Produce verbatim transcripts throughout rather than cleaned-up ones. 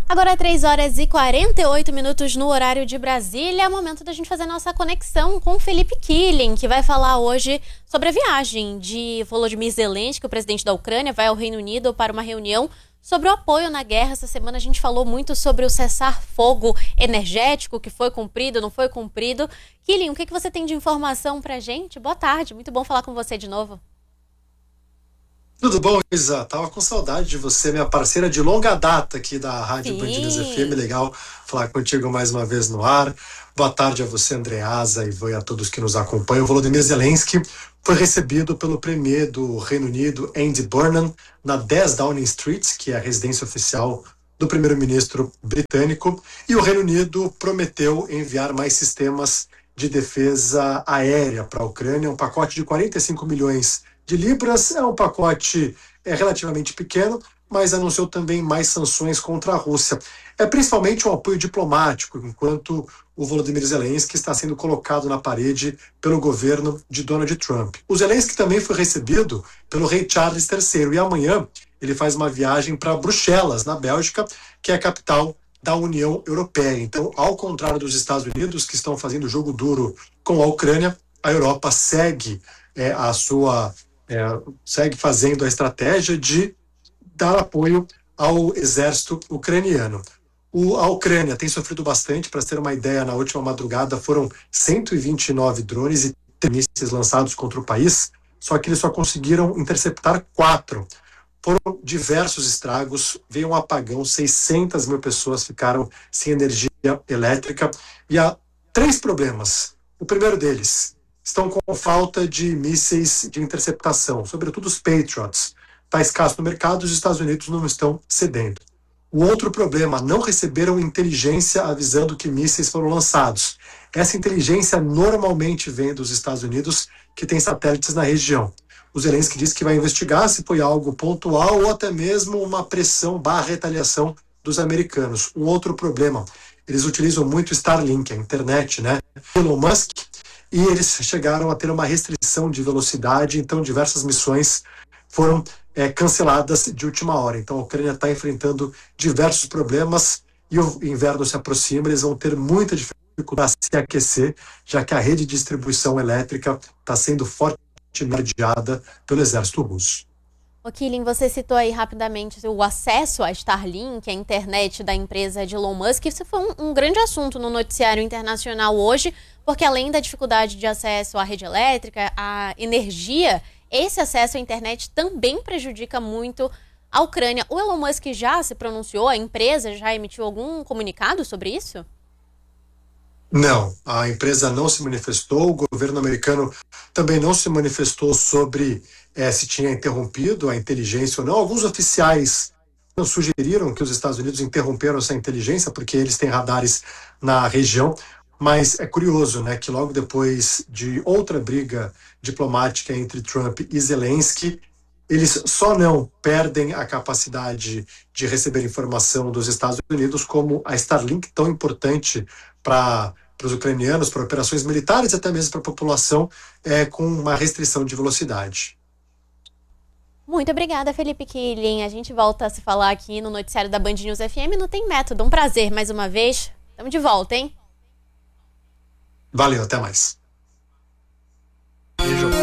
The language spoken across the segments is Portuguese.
Agora é três horas e quarenta e oito minutos no horário de Brasília. É o momento da gente fazer a nossa conexão com o Felipe Killing, que vai falar hoje sobre a viagem de Volodymyr Zelensky, o presidente da Ucrânia, vai ao Reino Unido para uma reunião sobre o apoio na guerra. Essa semana a gente falou muito sobre o cessar-fogo energético, que foi cumprido, não foi cumprido. Killing, o que, que você tem de informação pra gente? Boa tarde, muito bom falar com você de novo. Tudo bom, Isa? Tava com saudade de você, minha parceira de longa data aqui da Rádio Band News F M. Legal falar contigo mais uma vez no ar. Boa tarde a você, Andreasa, e a todos que nos acompanham. O Volodymyr Zelensky foi recebido pelo premier do Reino Unido, Andy Burnham, na dez Downing Street, que é a residência oficial do primeiro-ministro britânico, e o Reino Unido prometeu enviar mais sistemas de defesa aérea para a Ucrânia, um pacote de quarenta e cinco milhões de libras. É um pacote é, relativamente pequeno, mas anunciou também mais sanções contra a Rússia. É principalmente um apoio diplomático, enquanto o Volodymyr Zelensky está sendo colocado na parede pelo governo de Donald Trump. O Zelensky também foi recebido pelo rei Charles terceiro, e amanhã ele faz uma viagem para Bruxelas, na Bélgica, que é a capital da União Europeia. Então, ao contrário dos Estados Unidos, que estão fazendo jogo duro com a Ucrânia, a Europa segue é, a sua... É, segue fazendo a estratégia de dar apoio ao exército ucraniano. O, a Ucrânia tem sofrido bastante. Para ter uma ideia, na última madrugada foram cento e vinte e nove drones e mísseis lançados contra o país, só que eles só conseguiram interceptar quatro. Foram diversos estragos, veio um apagão, seiscentas mil pessoas ficaram sem energia elétrica, e há três problemas. O primeiro deles: estão com falta de mísseis de interceptação, sobretudo os Patriots. Está escasso no mercado, os Estados Unidos não estão cedendo. O outro problema: não receberam inteligência avisando que mísseis foram lançados. Essa inteligência normalmente vem dos Estados Unidos, que tem satélites na região. O Zelensky disse que vai investigar se foi algo pontual ou até mesmo uma pressão barra retaliação dos americanos. Um outro problema: eles utilizam muito Starlink, a internet, né? Elon Musk, e eles chegaram a ter uma restrição de velocidade, então diversas missões foram é, canceladas de última hora. Então a Ucrânia está enfrentando diversos problemas e o inverno se aproxima, eles vão ter muita dificuldade de se aquecer, já que a rede de distribuição elétrica está sendo fortemente mediada pelo exército russo. O Killing, você citou aí rapidamente o acesso à Starlink, a internet da empresa de Elon Musk. Isso foi um, um grande assunto no noticiário internacional hoje, porque além da dificuldade de acesso à rede elétrica, à energia, esse acesso à internet também prejudica muito a Ucrânia. O Elon Musk já se pronunciou? A empresa já emitiu algum comunicado sobre isso? Não, a empresa não se manifestou, o governo americano também não se manifestou sobre é, se tinha interrompido a inteligência ou não. Alguns oficiais sugeriram que os Estados Unidos interromperam essa inteligência porque eles têm radares na região, mas é curioso, né, que logo depois de outra briga diplomática entre Trump e Zelensky, eles só não perdem a capacidade de receber informação dos Estados Unidos, como a Starlink, tão importante para os ucranianos, para operações militares, até mesmo para a população, é, com uma restrição de velocidade. Muito obrigada, Felipe Killing. A gente volta a se falar aqui no noticiário da Band News F M. Não tem método. Um prazer mais uma vez. Estamos de volta, hein? Valeu, até mais. Beijo.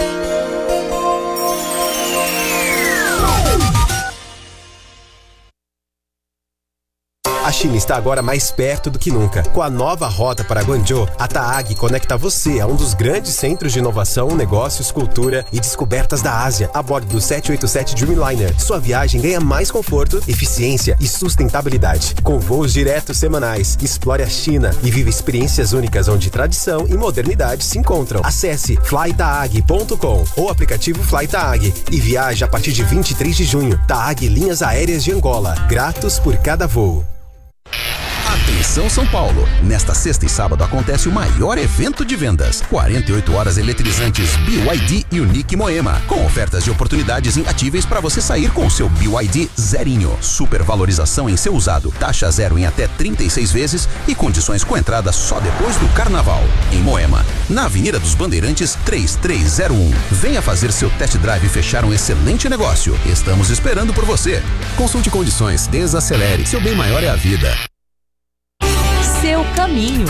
A China está agora mais perto do que nunca. Com a nova rota para Guangzhou, a Taag conecta você a um dos grandes centros de inovação, negócios, cultura e descobertas da Ásia, a bordo do sete oito sete Dreamliner. Sua viagem ganha mais conforto, eficiência e sustentabilidade. Com voos diretos semanais, explore a China e viva experiências únicas onde tradição e modernidade se encontram. Acesse fly taag ponto com ou aplicativo FlyTaag e viaje a partir de vinte e três de junho. Taag Linhas Aéreas de Angola. Gratos por cada voo. Atenção São Paulo, nesta sexta e sábado acontece o maior evento de vendas. quarenta e oito horas eletrizantes B Y D Unique Moema, com ofertas de oportunidades imbatíveis para você sair com o seu B Y D zerinho. Supervalorização em seu usado, taxa zero em até trinta e seis vezes e condições com entrada só depois do carnaval. Em Moema, na Avenida dos Bandeirantes três três zero um. Venha fazer seu test drive e fechar um excelente negócio. Estamos esperando por você. Consulte condições, desacelere. Seu bem maior é a vida. Seu caminho.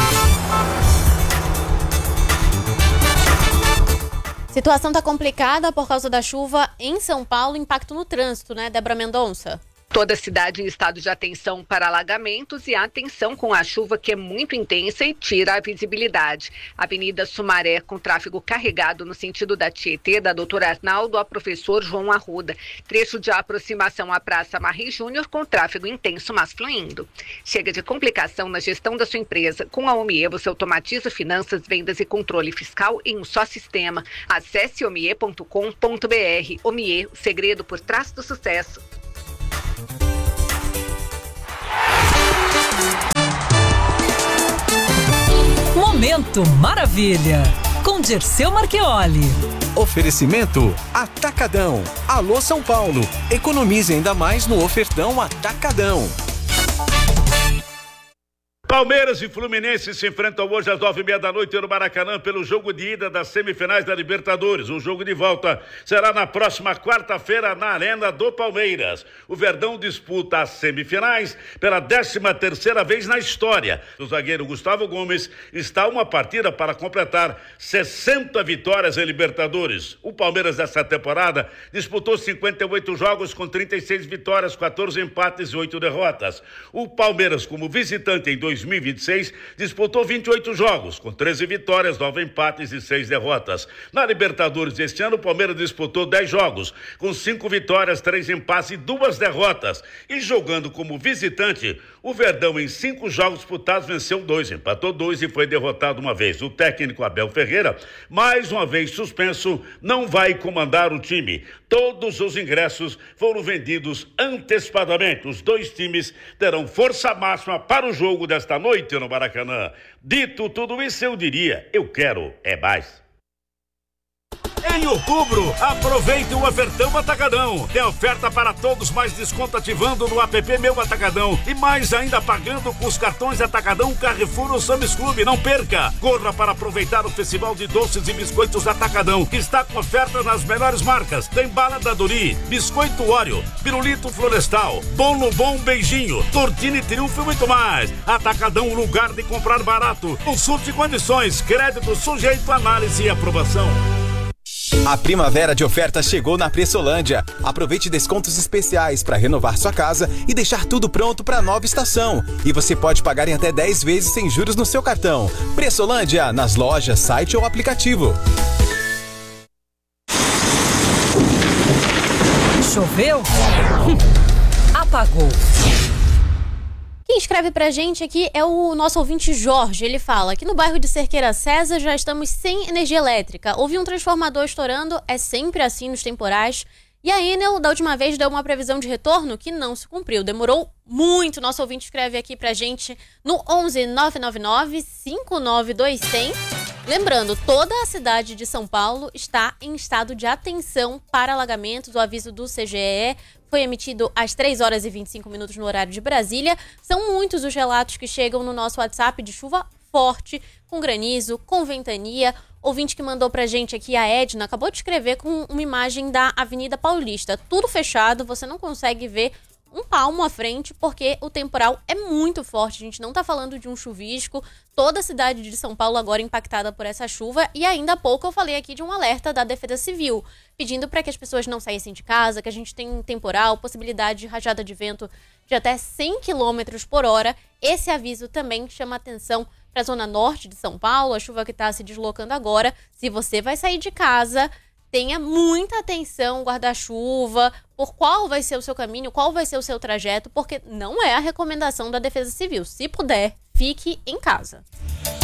Situação tá complicada por causa da chuva em São Paulo, impacto no trânsito, né, Débora Mendonça? Toda a cidade em estado de atenção para alagamentos e atenção com a chuva que é muito intensa e tira a visibilidade. Avenida Sumaré com tráfego carregado no sentido da Tietê, da doutor Arnaldo a professor João Arruda. Trecho de aproximação à Praça Marri Júnior com tráfego intenso, mas fluindo. Chega de complicação na gestão da sua empresa. Com a Omie você automatiza finanças, vendas e controle fiscal em um só sistema. Acesse omie ponto com ponto br. Omie, o segredo por trás do sucesso. Momento Maravilha, com Dirceu Marchioli. Oferecimento Atacadão. Alô São Paulo, economize ainda mais no ofertão Atacadão. Palmeiras e Fluminense se enfrentam hoje às nove e meia da noite no Maracanã pelo jogo de ida das semifinais da Libertadores. O jogo de volta será na próxima quarta-feira na Arena do Palmeiras. O Verdão disputa as semifinais pela décima terceira vez na história. O zagueiro Gustavo Gomes está a uma partida para completar sessenta vitórias em Libertadores. O Palmeiras dessa temporada disputou cinquenta e oito jogos com trinta e seis vitórias, quatorze empates e oito derrotas. O Palmeiras, como visitante em dois mil e vinte e seis, disputou vinte e oito jogos, com treze vitórias, nove empates e seis derrotas. Na Libertadores deste ano, o Palmeiras disputou dez jogos, com cinco vitórias, três empates e duas derrotas. E jogando como visitante, o Verdão em cinco jogos disputados venceu dois, empatou dois e foi derrotado uma vez. O técnico Abel Ferreira, mais uma vez suspenso, não vai comandar o time. Todos os ingressos foram vendidos antecipadamente. Os dois times terão força máxima para o jogo desta noite no Maracanã. Dito tudo isso, eu diria, eu quero é mais. Em outubro, aproveite o ofertão Atacadão. Tem oferta para todos, mais desconto ativando no app Meu Atacadão. E mais ainda pagando com os cartões Atacadão, Carrefour ou Sam's Club. Não perca! Corra para aproveitar o Festival de Doces e Biscoitos Atacadão, que está com ofertas nas melhores marcas. Tem bala da Dori, Biscoito Oreo, Pirulito Florestal, Bolo Bom Beijinho, Tortini Triunfo e muito mais. Atacadão, lugar de comprar barato. Consulte condições, crédito sujeito à análise e aprovação. A primavera de ofertas chegou na Pressolândia. Aproveite descontos especiais para renovar sua casa e deixar tudo pronto para a nova estação. E você pode pagar em até dez vezes sem juros no seu cartão. Pressolândia, nas lojas, site ou aplicativo. Choveu? Apagou. Quem escreve pra gente aqui é o nosso ouvinte Jorge. Ele fala que no bairro de Cerqueira César já estamos sem energia elétrica. Houve um transformador estourando, é sempre assim nos temporais. E a Enel, da última vez, deu uma previsão de retorno que não se cumpriu. Demorou muito. Nosso ouvinte escreve aqui pra gente no onze nove nove nove cinco nove dois zero zero. Lembrando, toda a cidade de São Paulo está em estado de atenção para alagamentos. O aviso do C G E foi emitido às três horas e vinte e cinco minutos no horário de Brasília. São muitos os relatos que chegam no nosso WhatsApp de chuva forte, com granizo, com ventania. Ouvinte que mandou pra gente aqui, a Edna, acabou de escrever com uma imagem da Avenida Paulista. Tudo fechado, você não consegue ver um palmo à frente, porque o temporal é muito forte. A gente não tá falando de um chuvisco. Toda a cidade de São Paulo agora impactada por essa chuva. E ainda há pouco eu falei aqui de um alerta da Defesa Civil, pedindo para que as pessoas não saíssem de casa, que a gente tem temporal, possibilidade de rajada de vento de até cem quilômetros por hora. Esse aviso também chama atenção para a zona norte de São Paulo, a chuva que está se deslocando agora. Se você vai sair de casa, tenha muita atenção, guarda-chuva, por qual vai ser o seu caminho, qual vai ser o seu trajeto, porque não é a recomendação da Defesa Civil. Se puder, fique em casa.